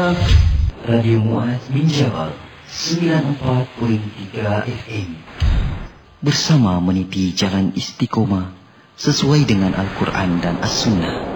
Radio Muaz bin Jabal 94.3 FM bersama meniti jalan istiqomah sesuai dengan Al-Quran dan As-Sunnah.